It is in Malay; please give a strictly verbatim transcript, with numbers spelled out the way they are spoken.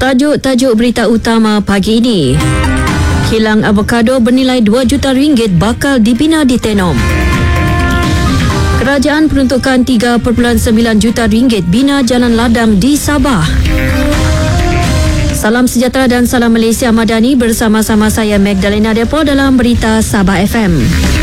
Tajuk-tajuk berita utama pagi ini. Kilang avokado bernilai dua juta ringgit bakal dibina di Tenom. Kerajaan peruntukan tiga perpuluhan sembilan juta ringgit bina jalan ladang di Sabah. Salam sejahtera dan salam Malaysia Madani bersama-sama saya Magdalena Depo dalam Berita Sabah F M.